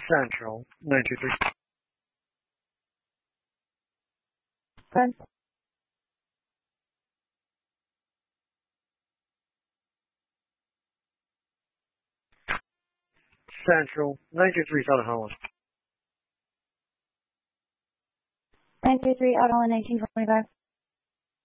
Central, 923. Good. Central, 923 South Holland. 923 out on 1925.